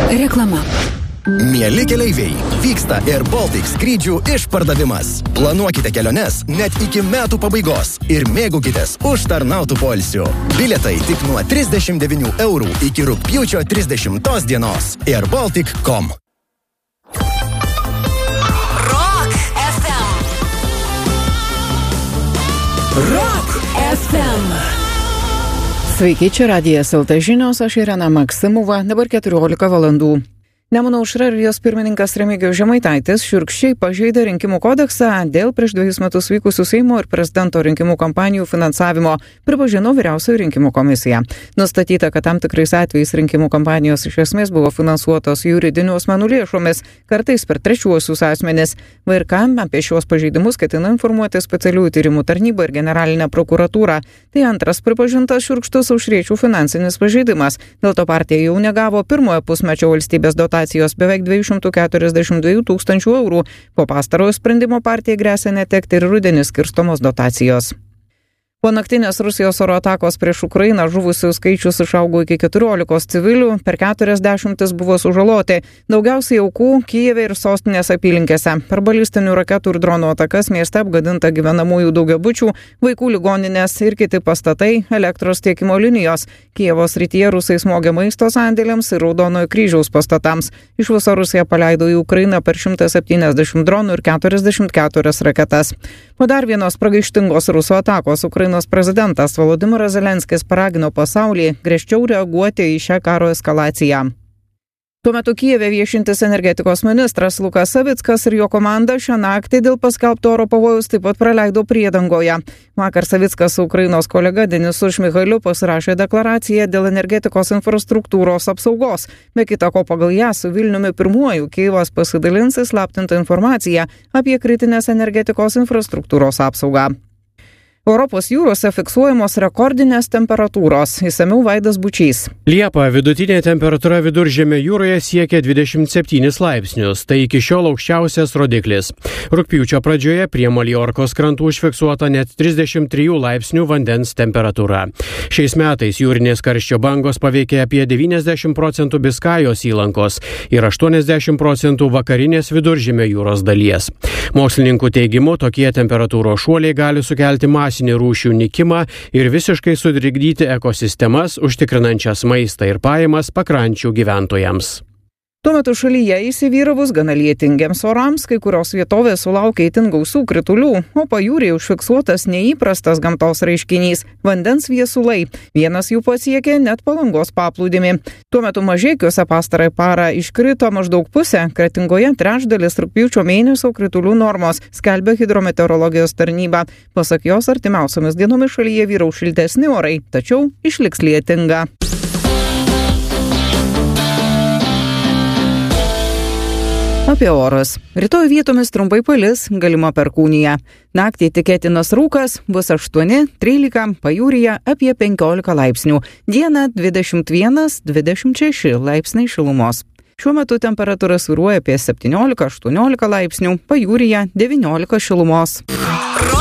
Reklama. Mieli keleiviai, vyksta Air Baltic skrydžių išpardavimas. Planuokite keliones net iki metų pabaigos ir mėgaukitės užtarnautų poilsių. Bilietai tik nuo 39 eurų iki rugpjūčio 30 dienos. airbaltic.com. Rock FM. Rock FM. Sveiki, čia Radijas LT žinios, aš Irena Maksimova, dabar 14 valandų. Nemuno aušra ir jos pirmininkas Remigijus Žemaitaitis šiurkščiai pažeidė rinkimų kodeksą dėl prieš 2 metus vykusių Seimo ir prezidento rinkimų kampanijų finansavimo, pripažino Vyriausioji rinkimų komisija. Nustatyta, kad tam tikrais atvejais rinkimų kampanijos iš esmės buvo finansuotos juridinių asmenų lėšomis, kartais per trečiuosius asmenis. VRK apie šios pažeidimus ketina informuoti specialiųjų tyrimų tarnybą ir generalinę prokuratūrą. Tai antras pripažintas šiurkštus aušriečių finansinis pažeidimas. Dėl to partija jau negavo pirmojo pusmečio valstybės dotacijos beveik 242 tūkstančių eurų. Po pastarojo sprendimo partijai gresia netekti ir rudenį skirstomos dotacijos. Po naktinės Rusijos oro atakos prieš Ukrainą žuvusių skaičius išaugo iki 14 civilių, per 40 buvo sužaloti. Daugiausiai aukų Kijeve ir sostinės apylinkėse. Per balistinių raketų ir dronų atakas mieste apgadinta gyvenamųjų daugiabučių, vaikų ligoninės ir kiti pastatai, elektros tiekimo linijos. Kijevo srityje rusai smogė maisto sandėliams ir Raudonojo kryžiaus pastatams. Iš viso Rusija paleido į Ukrainą per 170 dronų ir 44 raketas. Po dar vienos pragaištingos rusų atakos Ukrainos prezidentas Volodymyras Zelenskis paragino pasaulį griežčiau reaguoti į šią karo eskalaciją. Tuo metu Kijeve viešintis energetikos ministras Lukas Savickas ir jo komanda šią naktį dėl paskelbto oro pavojaus taip pat praleido priedangoje. Vakar Savickas su Ukrainos kolega Denisu Šmihaliu pasirašė deklaraciją dėl energetikos infrastruktūros apsaugos. Be kita ko, pagal ją su Vilniumi pirmuoju Kijevas pasidalins įslaptintą informaciją apie kritinės energetikos infrastruktūros apsaugą. Europos jūrose fiksuojamos rekordinės temperatūros. Išsamiau Vaidas Bučys. Liepą vidutinė temperatūra Viduržemio jūroje siekia 27 laipsnius. Tai iki šiol aukščiausias rodiklis. Rugpjūčio pradžioje prie Maljorkos krantų užfiksuota net 33 laipsnių vandens temperatūra. Šiais metais jūrinės karščio bangos paveikė apie 90% Biskajos įlankos ir 80% vakarinės Viduržemio jūros dalies. Mokslininkų teigimu, tokie temperatūros šuoliai gali sukelti masinį rūšių nykimą ir visiškai sutrikdyti ekosistemas, užtikrinančias maistą ir pajamas pakrančių gyventojams. Tuo metu šalyje įsivyravus gana lietingiems orams, kai kurios vietovės sulaukia itin gausių kritulių, o pajūryje užfiksuotas neįprastas gamtos reiškinys – vandens viesulai. Vienas jų pasiekė net Palangos paplūdimį. Tuo metu Mažeikiuose pastarąją parą iškrito maždaug pusė, Kretingoje trečdalis rugpjūčio mėnesio kritulių normos, skelbia hidrometeorologijos tarnyba. Pasak jos, artimiausiomis dienomis šalyje vyraus šiltesni orai, tačiau išliks lietinga. Apie orus. Rytoj vietomis trumpai palis, galima perkūnija. Naktį tikėtinas rūkas, bus 8-13, pajūryje apie 15 laipsnių. Dieną 21-26 laipsniai šilumos. Šiuo metu temperatūra svyruoja apie 17-18 laipsnių, pajūryje 19 šilumos.